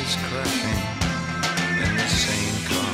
is crashing in the same car.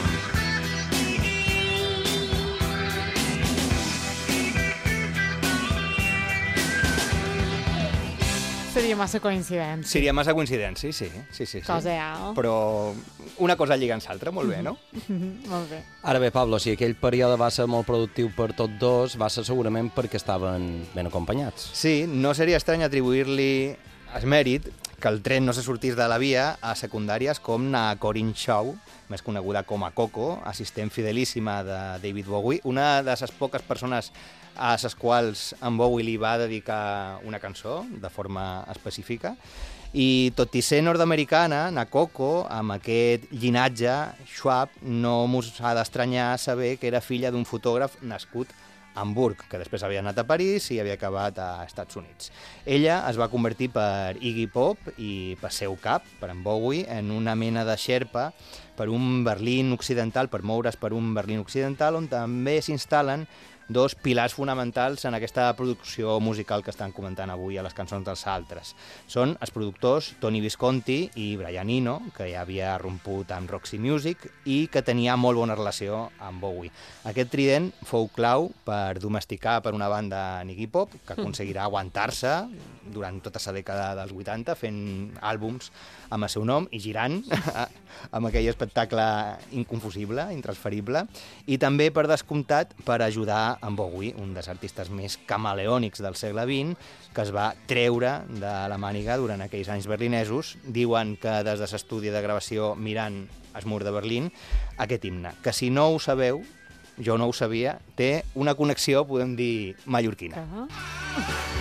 Seria massa coincidència. Seria massa coincidència, sí. Cosa ja. Però una cosa lligant l'altra, molt bé, no? Molt bé. Ara bé, Pablo, si aquell període va ser molt productiu per tots dos, va ser segurament perquè estaven ben acompanyats. Sí, no seria estrany atribuir-li el mèrit que el tren no se sortís de la via a secundàries com na Corinne Shaw, més coneguda com a Coco, assistent fidelíssima de David Bowie, una de les poques persones a les quals en Bowie li va dedicar una cançó de forma específica. I tot i ser nord-americana, na Coco, amb aquest llinatge, Schwab, no mos ha d'estranyar saber que era filla d'un fotògraf nascut a Hamburg, que després havia anat a París i havia acabat a Estats Units. Ella es va convertir per Iggy Pop i per seu cap, per en Bowie, en una mena de xerpa per un Berlín occidental, per moure's per un Berlín occidental, on també s'instal·len dos pilars fonamentals en aquesta producció musical que estan comentant avui a les cançons dels altres. Són els productors Tony Visconti i Brian Eno, que ja havia romput amb Roxy Music i que tenia molt bona relació amb Bowie. Aquest trident fou clau per domesticar per una banda en Iggy Pop, que aconseguirà aguantar-se durant tota la dècada dels 80, fent àlbums amb el seu nom i girant amb aquell espectacle inconfusible, intransferible, i també, per descomptat, per ajudar en Bowie, un dels artistes més camaleònics del segle XX, que es va treure de la màniga durant aquells anys berlinesos. Diuen que des de l'estudi de gravació mirant el mur de Berlín, aquest himne, que si no ho sabeu, jo no ho sabia, té una connexió, podem dir, mallorquina.